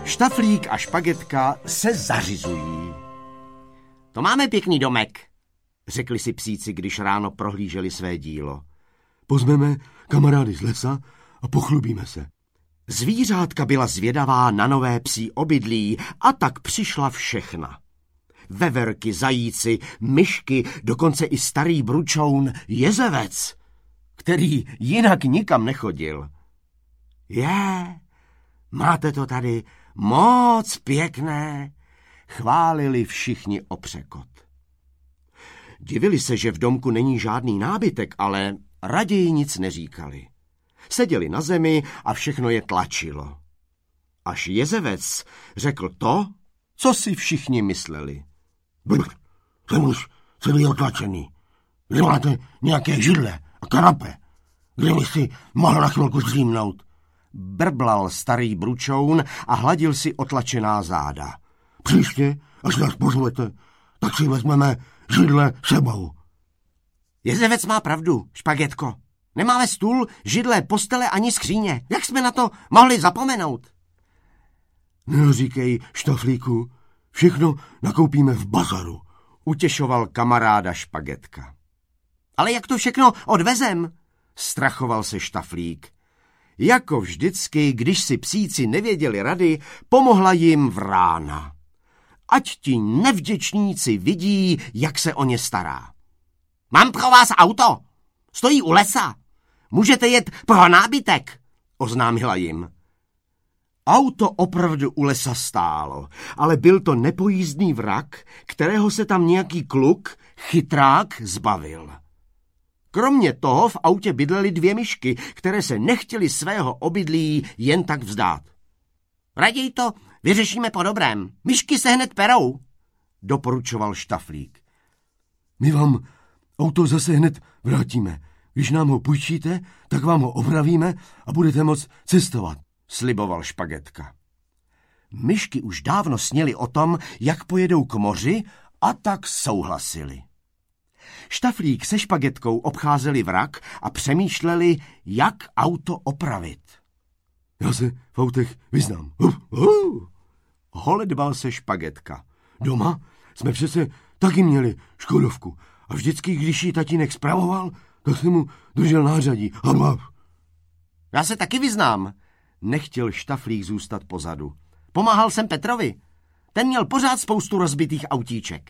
Štaflík a Špagetka se zařizují. To máme pěkný domek, řekli si psíci, když ráno prohlíželi své dílo. Pozveme kamarády z lesa a pochlubíme se. Zvířátka byla zvědavá na nové psí obydlí a tak přišla všechna. Veverky, zajíci, myšky, dokonce i starý bručoun Jezevec, který jinak nikam nechodil. Máte to tady moc pěkné, chválili všichni o překot. Divili se, že v domku není žádný nábytek, ale raději nic neříkali. Seděli na zemi a všechno je tlačilo. Až Jezevec řekl to, co si všichni mysleli. Jsem už celý otlačený. Kde máte nějaké židle a kanape? Kde bych si mohl na chvilku zdřímnout? Brblal starý bručoun a hladil si otlačená záda. Příště, až nás pozvete, tak si vezmeme židle sebou. Jezevec má pravdu, Špagetko. Nemáme stůl, židle, postele ani skříně. Jak jsme na to mohli zapomenout? Neříkej, Štaflíku, všechno nakoupíme v bazaru, utěšoval kamaráda Špagetka. Ale jak to všechno odvezem? Strachoval se Štaflík. Jako vždycky, když si psíci nevěděli rady, pomohla jim Vrána. Ať ti nevděčníci vidí, jak se o ně stará. Mám pro vás auto. Stojí u lesa. Můžete jet pro nábytek, oznámila jim. Auto opravdu u lesa stálo, ale byl to nepojízdný vrak, kterého se tam nějaký kluk, chytrák, zbavil. Kromě toho v autě bydlely 2 myšky, které se nechtěly svého obydlí jen tak vzdát. Raději to vyřešíme po dobrém. Myšky se hned perou, doporučoval Štaflík. My vám auto zase hned vrátíme. Když nám ho půjčíte, tak vám ho opravíme a budete moct cestovat, sliboval Špagetka. Myšky už dávno sněly o tom, jak pojedou k moři, a tak souhlasili. Štaflík se Špagetkou obcházeli vrak a přemýšleli, jak auto opravit. Já se v autech vyznám. Holedbal se Špagetka. Doma jsme přece taky měli škodovku a vždycky, když ji tatínek spravoval, tak jsem mu držel nářadí. Já se taky vyznám. Nechtěl Štaflík zůstat pozadu. Pomáhal jsem Petrovi. Ten měl pořád spoustu rozbitých autíček.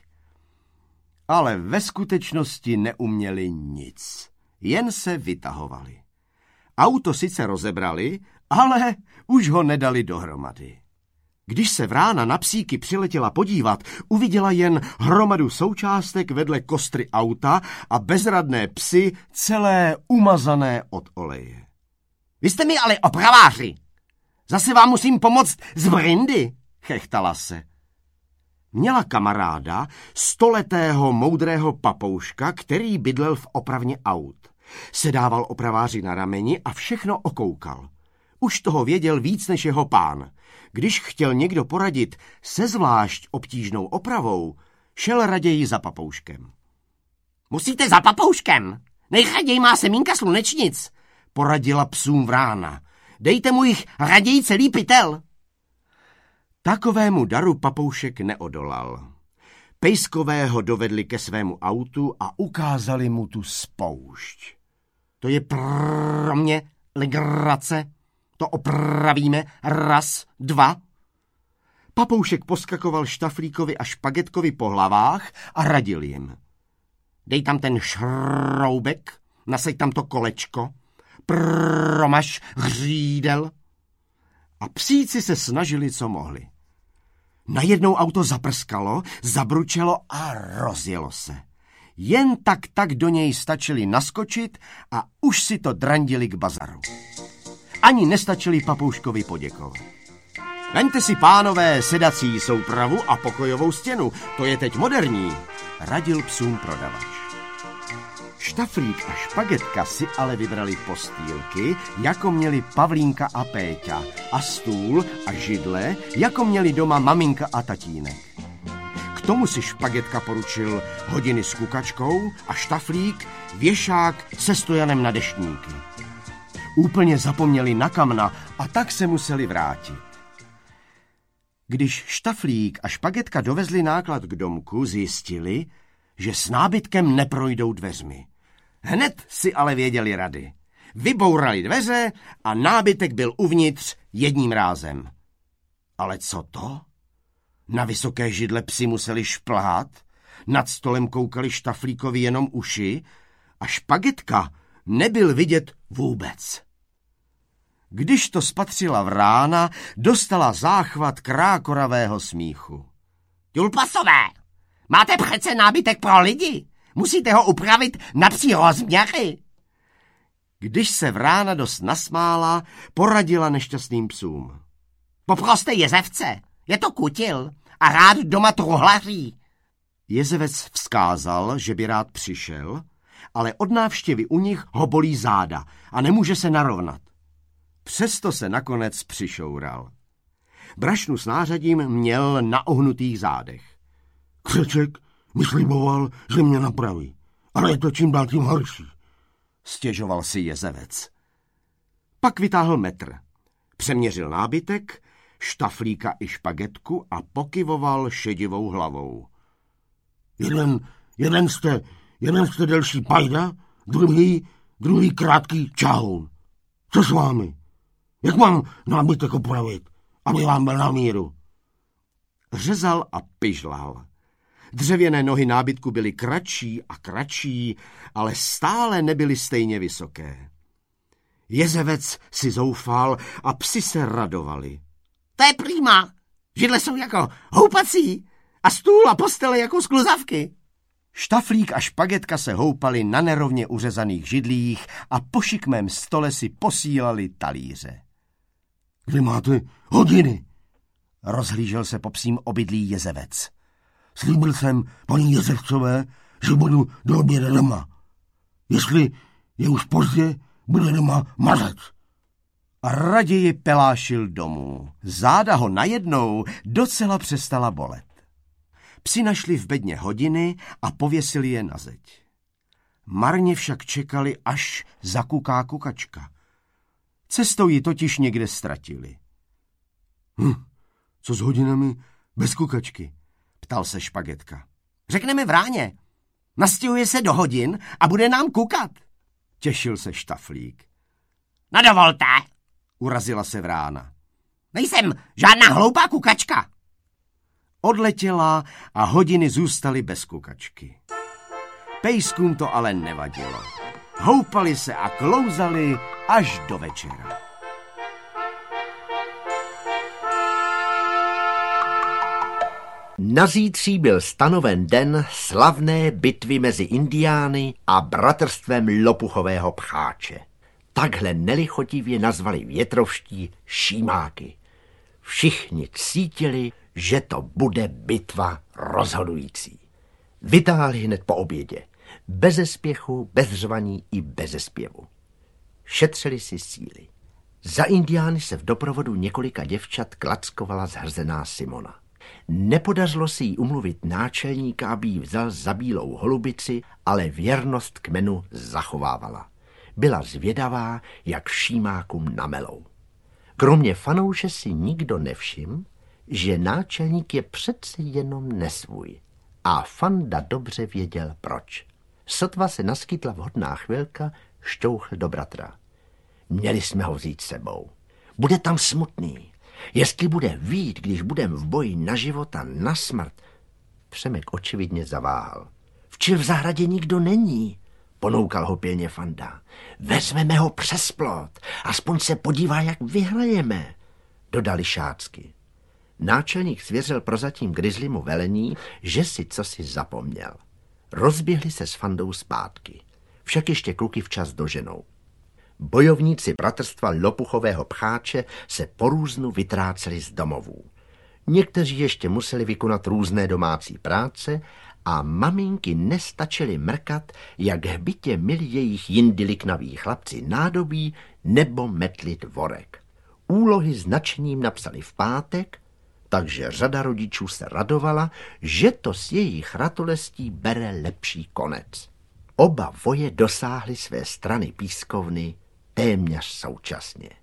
Ale ve skutečnosti neuměli nic. Jen se vytahovali. Auto sice rozebrali, ale už ho nedali dohromady. Když se Vrána na psíky přiletěla podívat, uviděla jen hromadu součástek vedle kostry auta a bezradné psy celé umazané od oleje. Vy jste mi ale opraváři. Zase vám musím pomoct z brindy, chechtala se. Měla kamaráda, 100letého moudrého papouška, který bydlel v opravně aut. Sedával opraváři na rameni a všechno okoukal. Už toho věděl víc než jeho pán. Když chtěl někdo poradit se zvlášť obtížnou opravou, šel raději za papouškem. Musíte za papouškem, nejraději má semínka slunečnic, poradila psům Vrána. Dejte mu jich raději celý pytel. Takovému daru papoušek neodolal. Pejskové ho dovedli ke svému autu a ukázali mu tu spoušť. To je pro mě legrace. To opravíme 1, 2. Papoušek poskakoval Štaflíkovi a Špagetkovi po hlavách a radil jim. Dej tam ten šroubek, nasaď tam to kolečko, promaž hřídel. A psíci se snažili, co mohli. Najednou auto zaprskalo, zabručelo a rozjelo se. Jen tak do něj stačili naskočit a už si to drandili k bazaru. Ani nestačili papouškovi poděkovat. Vemte si, pánové, sedací soupravu a pokojovou stěnu, to je teď moderní, radil psům prodavač. Štaflík a Špagetka si ale vybrali postýlky, jako měli Pavlínka a Péťa, a stůl a židle, jako měli doma maminka a tatínek. K tomu si Špagetka poručil hodiny s kukačkou a Štaflík věšák se stojanem na deštníky. Úplně zapomněli na kamna a tak se museli vrátit. Když Štaflík a Špagetka dovezli náklad k domku, zjistili, že s nábytkem neprojdou dveřmi. Hned si ale věděli rady. Vybourali dveře a nábytek byl uvnitř jedním rázem. Ale co to? Na vysoké židle psi museli šplhat, nad stolem koukali Štaflíkovi jenom uši a Špagetka nebyl vidět vůbec. Když to spatřila Vrána, dostala záchvat krákoravého smíchu. Julpasové, máte přece nábytek pro lidi. Musíte ho upravit na psí rozměry. Když se Vrána dost nasmála, poradila nešťastným psům. Poproste jezevce, je to kutil a rád doma truhlaří. Jezevec vzkázal, že by rád přišel, ale od návštěvy u nich ho bolí záda a nemůže se narovnat. Přesto se nakonec přišoural. Brašnu s nářadím měl na ohnutých zádech. Křeček mi sliboval, že mě napraví, ale je to čím dál tím horší. Stěžoval si jezevec. Pak vytáhl metr. Přeměřil nábytek, Štaflíka i Špagetku a pokyvoval šedivou hlavou. Jeden jste delší pajda, druhý krátký čahoun. Co s vámi? Jak mám nábytek opravit, aby vám byl na míru? Řezal a pyžlal. Dřevěné nohy nábytku byly kratší a kratší, ale stále nebyly stejně vysoké. Jezevec si zoufal a psi se radovali. To je prýma. Židle jsou jako houpací a stůl a postele jako skluzavky. Štaflík a Špagetka se houpali na nerovně uřezaných židlích a po šikmém stole si posílali talíře. Kdy máte hodiny? Rozhlížel se po psím obydlí jezevec. Slíbil jsem paní Jezevcové, že budu do oběda doma. Jestli je už pozdě, bude doma mazec. A raději pelášil domů. Záda ho najednou docela přestala bolet. Psi našli v bedně hodiny a pověsili je na zeď. Marně však čekali, až zakuká kukačka. Cestou ji totiž někde ztratili. Co s hodinami bez kukačky? Ptal se Špagetka. Řekneme Vráně. Nastěhuje se do hodin a bude nám kukat. Těšil se Štaflík. No dovolte, urazila se Vrána. Nejsem žádná hloupá kukačka. Odletěla a hodiny zůstaly bez kukačky. Pejskům to ale nevadilo. Houpali se a klouzali až do večera. Na zítří byl stanoven den slavné bitvy mezi Indiány a bratrstvem Lopuchového pcháče. Takhle nelichotivě nazvali větrovští Šímáky. Všichni cítili, že to bude bitva rozhodující. Vytáhli hned po obědě. Beze spěchu, bez řvaní i beze zpěvu. Šetřili si síly. Za Indiány se v doprovodu několika děvčat klackovala zhrzená Simona. Nepodařilo se jí umluvit náčelníka, aby ji vzal za bílou holubici, ale věrnost kmenu zachovávala. Byla zvědavá, jak Šímákům namelou. Kromě fanouše si nikdo nevšiml, že náčelník je přece jenom nesvůj. A Fanda dobře věděl proč. Sotva se naskytla vhodná chvilka, šťouchl do bratra. Měli jsme ho vzít sebou. Bude tam smutný. Jestli bude vít, když budem v boji na život a na smrt. Přemek očividně zaváhal. Včil v zahradě nikdo není, ponoukal ho pilně Fanda. Vezmeme ho přes plot, aspoň se podívá, jak vyhrajeme, dodali šácky. Náčelník svěřil prozatím Grizzlymu velení, že si cosi zapomněl. Rozběhli se s Fandou zpátky. Však ještě kluky včas doženou. Bojovníci bratrstva Lopuchového pcháče se po různu vytráceli z domovů. Někteří ještě museli vykonat různé domácí práce a maminky nestačily mrkat, jak hbitě mili jejich jindy liknaví chlapci nádobí nebo metli dvorek. Úlohy s nadšením napsali v pátek, takže řada rodičů se radovala, že to s jejich ratolestí bere lepší konec. Oba voje dosáhly své strany pískovny téměř současně.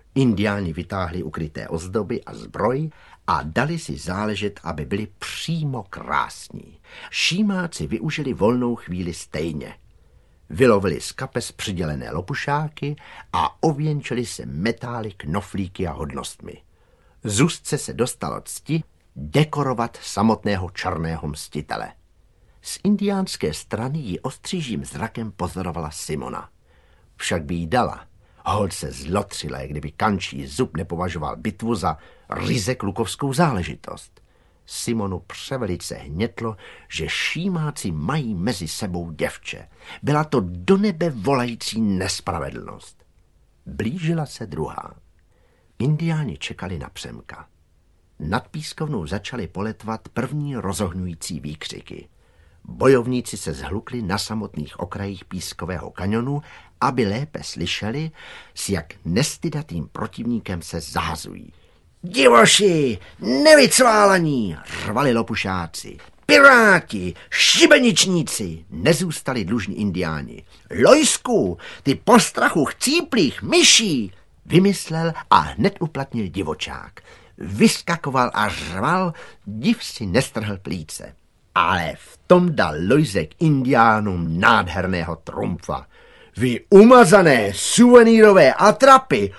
Indiáni vytáhli ukryté ozdoby a zbroj a dali si záležet, aby byli přímo krásní. Šímáci využili volnou chvíli stejně. Vylovili z kapes přidělené lopušáky a ověnčili se metály, knoflíky a hodnostmi. Zuzce se dostalo cti dekorovat samotného černého mstitele. Z indiánské strany ji ostřížím zrakem pozorovala Simona. Však by jí dala. Holt se zlotřilé, kdyby kančí zub nepovažoval bitvu za ryze klukovskou záležitost. Simonu převelice hnětlo, že šímáci mají mezi sebou děvče. Byla to do nebe volající nespravedlnost. Blížila se druhá. Indiáni čekali na Přemka. Nad pískovnou začaly poletvat první rozohňující výkřiky. Bojovníci se zhlukli na samotných okrajích pískového kaňonu, aby lépe slyšeli, s jak nestydatým protivníkem se zahazují. Divoši, nevycválaní, řvali lopušáci. Piráti, šibeničníci, nezůstali dlužní Indiáni. Lojsku, ty postrachu chcíplých myší, vymyslel a hned uplatnil divočák. Vyskakoval a řval, div si nestrhl plíce. Ale v tom dal Lojzek Indiánům nádherného trumfa. Vy umazané suvenírové atrapy,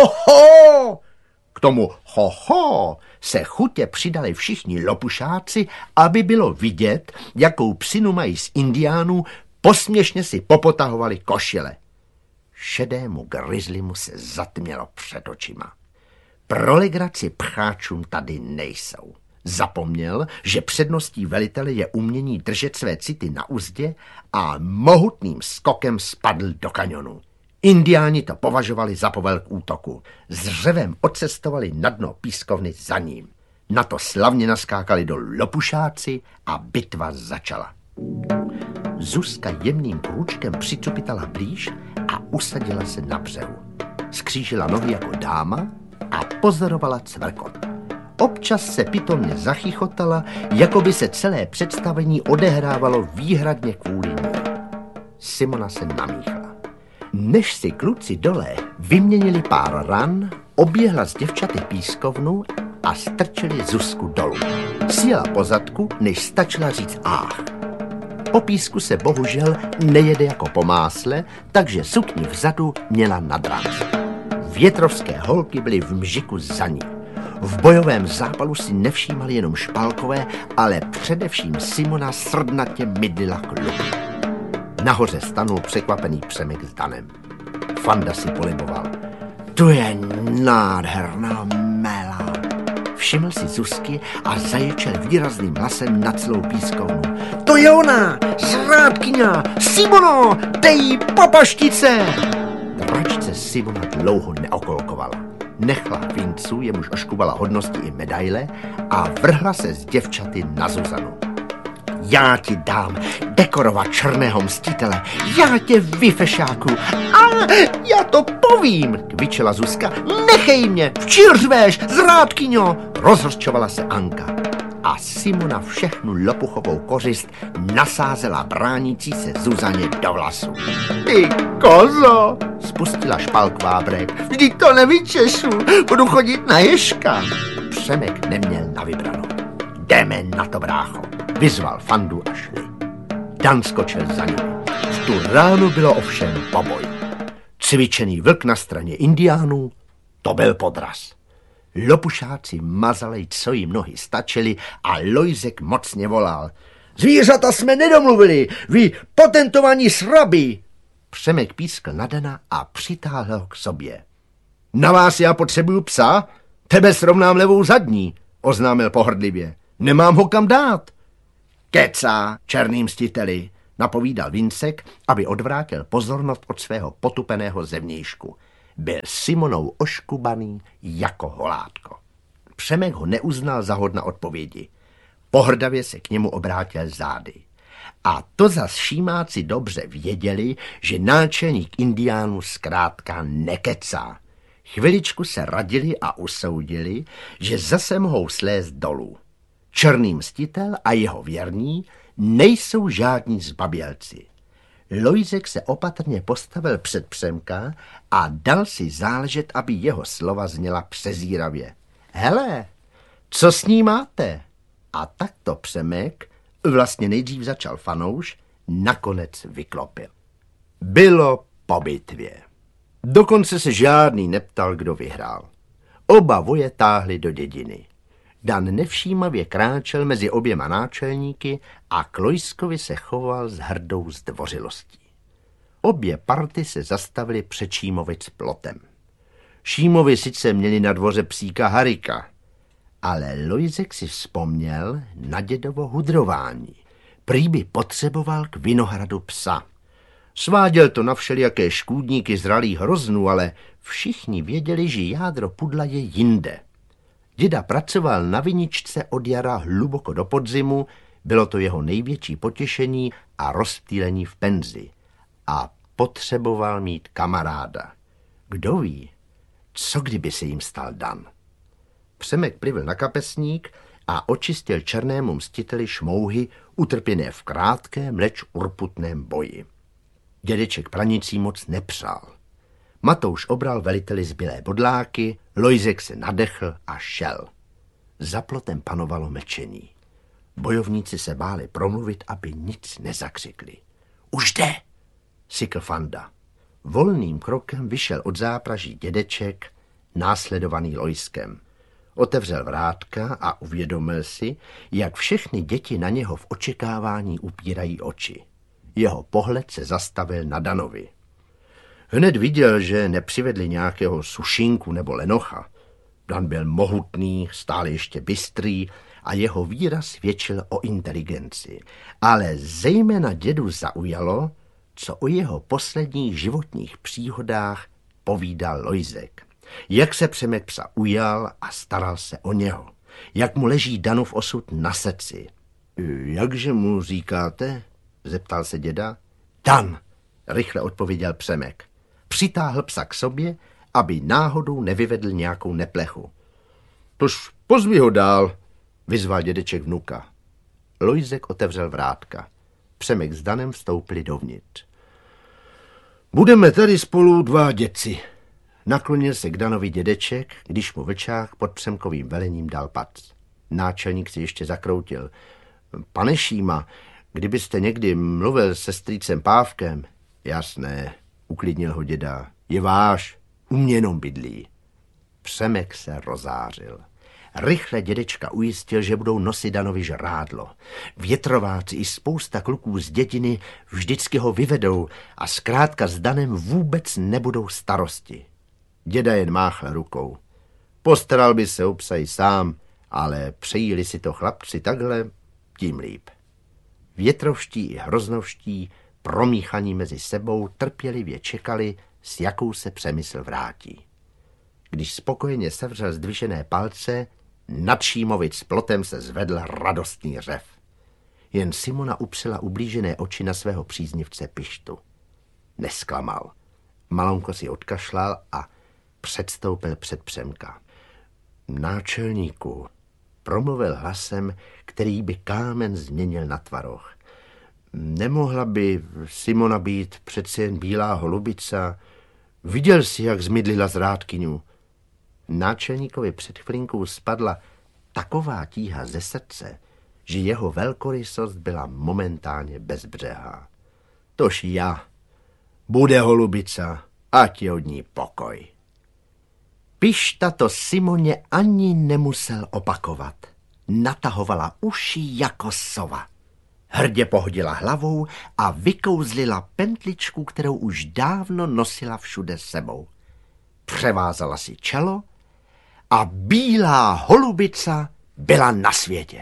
ho! K tomu ho se chutě přidali všichni lopušáci, aby bylo vidět, jakou psinu mají z Indiánů, posměšně si popotahovali košile. Šedému grizzlymu se zatmělo před očima. Pro legraci pcháčům tady nejsou. Zapomněl, že předností velitele je umění držet své city na uzdě a mohutným skokem spadl do kaňonu. Indiáni to považovali za povel k útoku. S řevem odcestovali na dno pískovny za ním. Na to slavně naskákali do lopušáci a bitva začala. Zuzka jemným průčkem přicupitala blíž a usadila se na břehu. Skřížila nohy jako dáma a pozorovala cvrkot. Občas se pitomně zachychotala, jako by se celé představení odehrávalo výhradně kvůli ní. Simona se namíchla. Než si kluci dole vyměnili pár ran, oběhla z děvčaty pískovnu a strčili Zuzku dolů. Sjela po zadku, než stačila říct ách. Po písku se bohužel nejede jako po másle, takže sukni vzadu měla nad ranc. Větrovské holky byly v mžiku za ní. V bojovém zápalu si nevšímali jenom špalkové, ale především Simona srdnatě mydlila kluky. Nahoře stanul překvapený Přemek s Danem. Fanda si poliboval. To je nádherná mela. Všiml si Zuzky a zaječel výrazným hlasem na celou pískovnu. To je ona, zrádkyňa, Simono, dej jí po paštice! Dračce Simona dlouho neokolkovala. Nechla Vincu, jemuž oškubala hodnosti i medaile, a vrhla se s děvčaty na Zuzanu. Já ti dám dekorovat černého mstitele, já tě vyfešáku, a já to povím, kvičela Zuzka. Nechej mě, včiřveš, zrádkyňo, rozhořčovala se Anka. A Simona všechnu lopuchovou kořist nasázela bránící se Zuzaně do vlasů. Ty kozo, spustila špalková brek, vždyť to nevyčešu, budu chodit na ježka. Přemek neměl na vybranou. Jdeme na to, brácho, vyzval Fandu a šli. Dan skočil za nimi. V tu ránu bylo ovšem poboj. Cvičený vlk na straně Indiánů, to byl podraz. Lopušáci mazali, co jim nohy stačily, a Lojzek mocně volal. Zvířata jsme nedomluvili, vy potentovaní sraby. Přemek pískl na Dana a přitáhl ho k sobě. Na vás já potřebuju psa? Tebe srovnám levou zadní, oznámil pohrdlivě. Nemám ho kam dát. Kecá, černý mstiteli, napovídal Vincek, aby odvrátil pozornost od svého potupeného zevnějšku. Byl Simonou oškubaný jako holátko. Přemek ho neuznal za hodna odpovědi. Pohrdavě se k němu obrátil zády. A to zas šímáci dobře věděli, že náčelník Indiánů zkrátka nekecá. Chviličku se radili a usoudili, že zase mohou slézt dolů. Černý mstitel a jeho věrní nejsou žádní zbabělci. Lojzek se opatrně postavil před Přemka a dal si záležet, aby jeho slova zněla přezíravě. Hele, co s ní máte? A takto Přemek, vlastně nejdřív začal Fanouš, nakonec vyklopil. Bylo po bitvě. Dokonce se žádný neptal, kdo vyhrál. Oba voje táhli do dědiny. Dan nevšímavě kráčel mezi oběma náčelníky a k Lojzkovi se choval s hrdou zdvořilostí. Obě party se zastavily před Šímovic plotem. Šímovi sice měli na dvoře psíka Harika, ale Lojzek si vzpomněl na dědovo hudrování. Prý by potřeboval k vinohradu psa. Sváděl to na všelijaké škůdníky zralých hroznů, ale všichni věděli, že jádro pudla je jinde. Děda pracoval na viničce od jara hluboko do podzimu, bylo to jeho největší potěšení a rozptýlení v penzi. A potřeboval mít kamaráda. Kdo ví, co kdyby se jim stal Dan? Přemek plivl na kapesník a očistil černému mstiteli šmouhy utrpěné v krátkém, leč urputném boji. Dědeček pranicí moc nepřál. Matouš obral veliteli zbylé bodláky, Lojzek se nadechl a šel. Za plotem panovalo mlčení. Bojovníci se báli promluvit, aby nic nezakřikli. Už jde, sykl Fanda. Volným krokem vyšel od zápraží dědeček, následovaný Lojzkem. Otevřel vrátka a uvědomil si, jak všechny děti na něho v očekávání upírají oči. Jeho pohled se zastavil na Danovi. Hned viděl, že nepřivedli nějakého sušinku nebo lenocha. Dan byl mohutný, stále ještě bystrý a jeho výraz svědčil o inteligenci. Ale zejména dědu zaujalo, co o jeho posledních životních příhodách povídal Lojzek. Jak se Přemek psa ujal a staral se o něho. Jak mu leží Danův osud na srdci. Jakže mu říkáte? Zeptal se děda. Dan, rychle odpověděl Přemek. Přitáhl psa k sobě, aby náhodou nevyvedl nějakou neplechu. Tož pozvi ho dál, vyzval dědeček vnuka. Lojzek otevřel vrátka. Přemek s Danem vstoupili dovnitř. Budeme tady spolu dva děci. Naklonil se k Danovi dědeček, když mu vlčák pod Přemkovým velením dal pac. Náčelník si ještě zakroutil. Pane Šíma, kdybyste někdy mluvil se strýcem Pávkem. Jasné, uklidnil ho děda. Je váš, u mě jenom bydlí. Přemek se rozářil. Rychle dědečka ujistil, že budou nosit Danovi žrádlo. Větrováci i spousta kluků z dědiny vždycky ho vyvedou a zkrátka s Danem vůbec nebudou starosti. Děda jen máchl rukou. Postaral by se o psa i sám, ale přejíli si to chlapci takhle, tím líp. Větrovští i hroznovští, promíchaní mezi sebou, trpělivě čekali, s jakou se Přemysl vrátí. Když spokojeně sevřel zdvižené palce, nad Šímovic plotem se zvedl radostný řev. Jen Simona upřela ublížené oči na svého příznivce Pištu. Nesklamal. Malonko si odkašlal a předstoupil před Přemka. Náčelníku, promluvil hlasem, který by kámen změnil na tvaroh. Nemohla by Simona být přece jen bílá holubica? Viděl jsi, jak zmydlila zrádkyňu. Náčelníkovi před chvilinkou spadla taková tíha ze srdce, že jeho velkorysost byla momentálně bezbřehá. Tož já. Bude holubica, ať je od ní pokoj. Pišta to Simoně ani nemusel opakovat. Natahovala uši jako sova. Hrdě pohodila hlavou a vykouzlila pentličku, kterou už dávno nosila všude sebou. Převázala si čelo a bílá holubica byla na světě.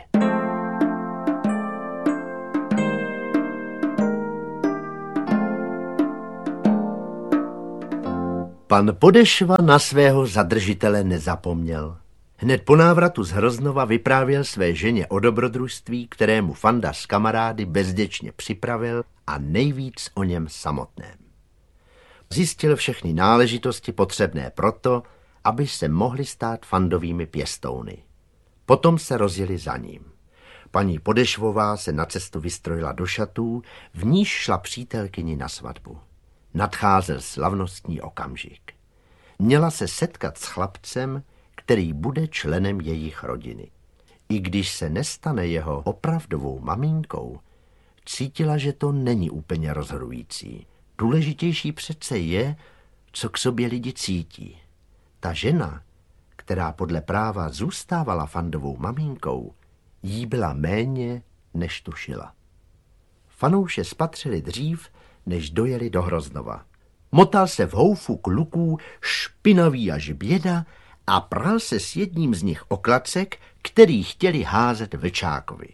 Pan Podešva na svého zadržitele nezapomněl. Hned po návratu z Hroznova vyprávěl své ženě o dobrodružství, kterému Fanda s kamarády bezděčně připravil a nejvíc o něm samotném. Zjistil všechny náležitosti potřebné proto, aby se mohli stát Fandovými pěstouny. Potom se rozjeli za ním. Paní Podešvová se na cestu vystrojila do šatů, v níž šla přítelkyni na svatbu. Nadcházel slavnostní okamžik. Měla se setkat s chlapcem, který bude členem jejich rodiny. I když se nestane jeho opravdovou maminkou, cítila, že to není úplně rozhodující. Důležitější přece je, co k sobě lidi cítí. Ta žena, která podle práva zůstávala Fandovou maminkou, jí byla méně, než tušila. Fanouše spatřili dřív, než dojeli do Hroznova. Motal se v houfu kluků, špinavý až běda, a pral se s jedním z nich o klacek, který chtěli házet Vlčákovi.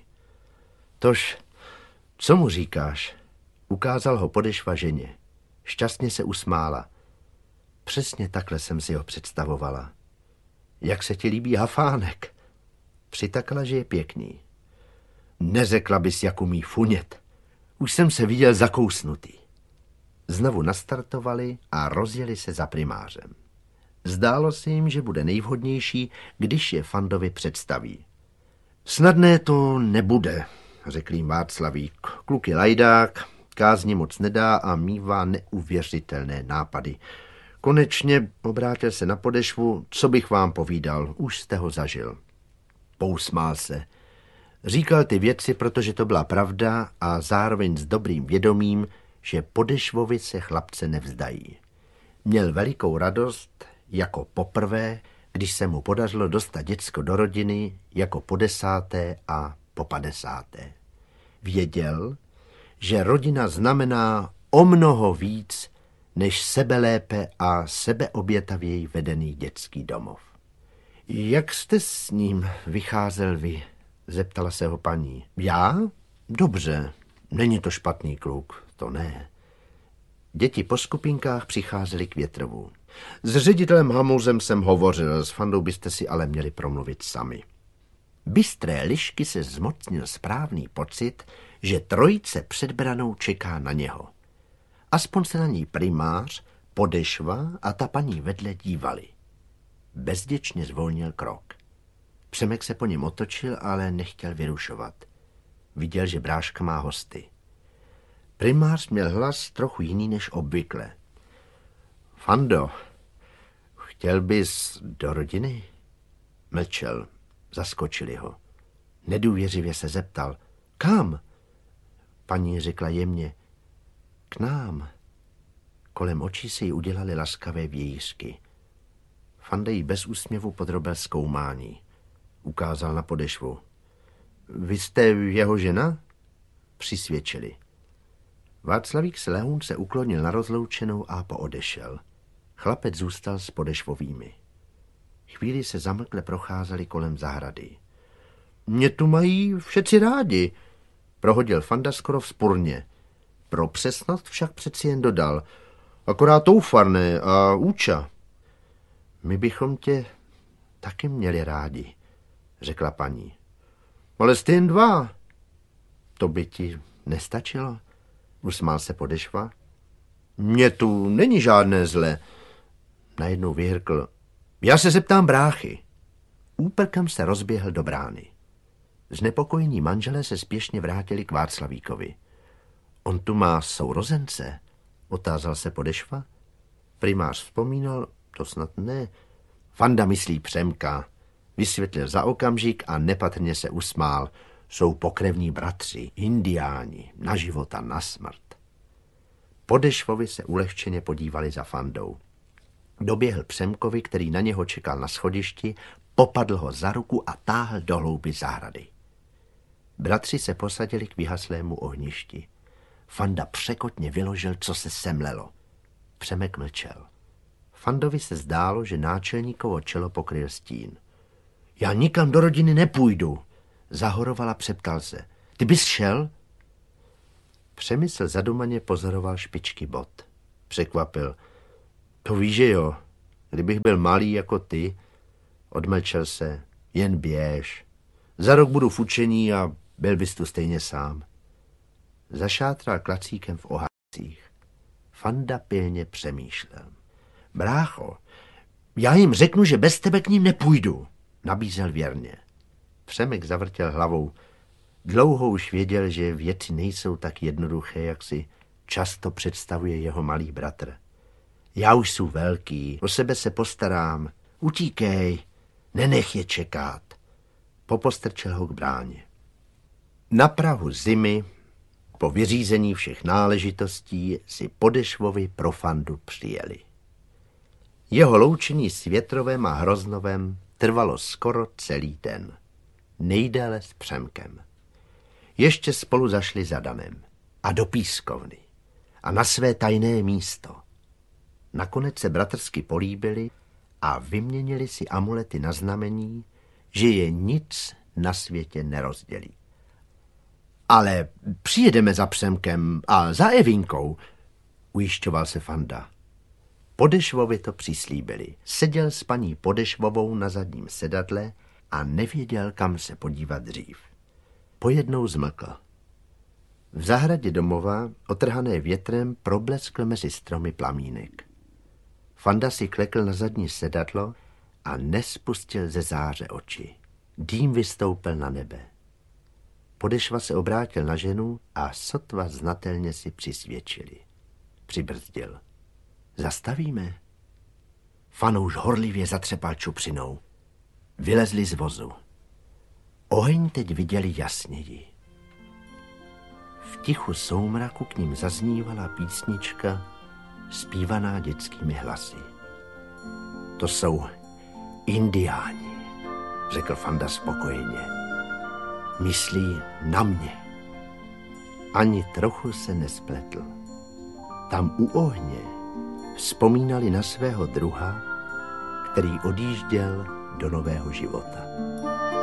Tož, co mu říkáš? Ukázal ho Podešva ženě. Šťastně se usmála. Přesně takhle jsem si ho představovala. Jak se ti líbí hafánek? Přitakla, že je pěkný. Neřekla bys, jak umí funět. Už jsem se viděl zakousnutý. Znovu nastartovali a rozjeli se za primářem. Zdálo se jim, že bude nejvhodnější, když je Fandovi představí. Snadné to nebude, řekl jim Václavík. Kluk je lajdák, kázni moc nedá a mívá neuvěřitelné nápady. Konečně obrátil se na Podešvu, co bych vám povídal, už jste ho zažil. Pousmál se. Říkal ty věci, protože to byla pravda a zároveň s dobrým vědomím, že Podešvovi se chlapce nevzdají. Měl velikou radost, jako poprvé, když se mu podařilo dostat děcko do rodiny, jako po 10. a po 50. Věděl, že rodina znamená o mnoho víc, než sebelépe a sebeobětavěji vedený dětský domov. Jak jste s ním vycházel vy? Zeptala se ho paní. Já? Dobře, není to špatný kluk, to ne. Děti po skupinkách přicházely k Větrovu. S ředitelem Hamulzem jsem hovořil, s Fandou byste si ale měli promluvit sami. Bystré lišky se zmocnil správný pocit, že trojice před branou čeká na něho. Aspoň se na ní primář, Podešva a ta paní vedle dívali. Bezděčně zvolnil krok. Přemek se po něm otočil, ale nechtěl vyrušovat. Viděl, že bráška má hosty. Primář měl hlas trochu jiný než obvykle. Fando, chtěl bys do rodiny? Mlčel, zaskočili ho. Nedůvěřivě se zeptal. Kam? Paní řekla jemně. K nám. Kolem očí se jí udělaly laskavé vějířky. Fanda jí bez úsměvu podrobil zkoumání. Ukázal na Podešvu. Vy jste jeho žena? Přisvědčili. Václavík s lehůnce uklonil na rozloučenou a poodešel. Chlapec zůstal s Podešvovými. Chvíli se zamlkle procházeli kolem zahrady. Mě tu mají všetci rádi, prohodil Fanda skoro vzpurně. Pro přesnost však přeci jen dodal. Akorát Toufarné a Úča. My bychom tě taky měli rádi, řekla paní. Ale jste jen 2. To by ti nestačilo? Usmál se Podešva. Mně tu není žádné zle. Najednou vyhrkl. Já se zeptám bráchy. Úprkem se rozběhl do brány. Znepokojení manželé se spěšně vrátili k Václavíkovi. On tu má sourozence, otázal se Podešva. Primář vzpomínal, to snad ne. Fanda myslí Přemka. Vysvětlil za okamžik a nepatrně se usmál. Jsou pokrevní bratři, indiáni, na život a na smrt. Podešvovi se ulehčeně podívali za Fandou. Doběhl Přemkovi, který na něho čekal na schodišti, popadl ho za ruku a táhl do hlouby zahrady. Bratři se posadili k vyhaslému ohništi. Fanda překotně vyložil, co se semlelo. Přemek mlčel. Fandovi se zdálo, že náčelníkovo čelo pokryl stín. Já nikam do rodiny nepůjdu, zahorovala, přeptal se. Ty bys šel? Přemysl zadumaně pozoroval špičky bot. Překvapil. To víš, že jo, kdybych byl malý jako ty, odmlčel se, jen běž. Za rok budu v učení a byl bys tu stejně sám. Zašátral klacíkem v ohacích. Fanda pilně přemýšlel. Brácho, já jim řeknu, že bez tebe k ním nepůjdu, nabízel věrně. Přemek zavrtěl hlavou. Dlouho už věděl, že věci nejsou tak jednoduché, jak si často představuje jeho malý bratr. Já už jsou velký, o sebe se postarám, utíkej, nenech je čekat. Popostrčil ho k bráně. Na prahu zimy, po vyřízení všech náležitostí, si Podešvovi pro Fandu přijeli. Jeho loučení s Větrovem a Hroznovem trvalo skoro celý den. Nejdéle s Přemkem. Ještě spolu zašli za Danem a do pískovny a na své tajné místo. Nakonec se bratrsky políbili a vyměnili si amulety na znamení, že je nic na světě nerozdělí. Ale přijedeme za Přemkem a za Evínkou, ujišťoval se Fanda. Podešvovi to přislíbili. Seděl s paní Podešvovou na zadním sedadle a nevěděl, kam se podívat dřív. Pojednou zmlkl. V zahradě domova, otrhané větrem, probleskl mezi stromy plamínek. Fanda si klekl na zadní sedadlo a nespustil ze záře oči. Dým vystoupil na nebe. Podešva se obrátil na ženu a sotva znatelně si přisvědčili. Přibrzdil. Zastavíme? Fanouš horlivě zatřepal čupřinou. Vylezli z vozu. Oheň teď viděli jasněji. V tichu soumraku k ním zaznívala písnička, zpívaná dětskými hlasy. To jsou Indiáni, řekl Fanda spokojeně. Myslí na mě. Ani trochu se nespletl. Tam u ohně vzpomínali na svého druha, který odjížděl do nového života.